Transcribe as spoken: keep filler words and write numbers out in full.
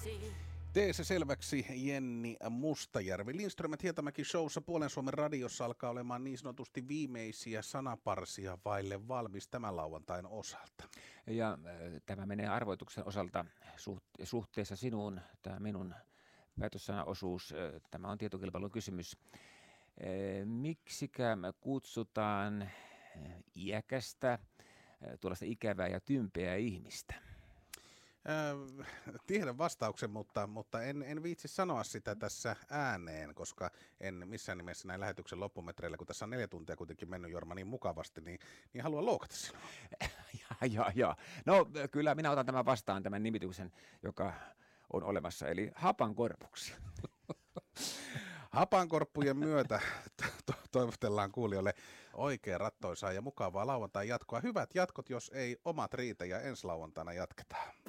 Tee se selväksi, Jenni Mustajärvi. Lindström Hietamäki showssa Puolen Suomen radiossa alkaa olemaan niin sanotusti viimeisiä sanaparsia vaille valmis tämän lauantain osalta. Ja äh, tämä menee arvoituksen osalta suht, suhteessa sinuun, tämä minun päätössanaosuus, äh, tämä on tietokilpailun kysymys. Äh, miksikä kutsutaan äh, iäkästä, äh, tuollaista ikävää ja tympeää ihmistä? Äh, tiedän vastauksen, mutta, mutta en, en viitsi sanoa sitä tässä ääneen, koska en missään nimessä näin lähetyksen loppumetreillä, kun tässä on neljä tuntia kuitenkin mennyt Jorma niin mukavasti, niin, niin haluan loukata sinua. ja, ja, ja. No kyllä minä otan tämän vastaan, tämän nimityksen, joka on olemassa, eli hapankorpuksi. Hapankorppujen myötä to- toivotellaan kuulijoille oikein rattoisaa ja mukavaa lauantai jatkoa. Hyvät jatkot, jos ei omat riitä, ja ensi lauantaina jatketaan.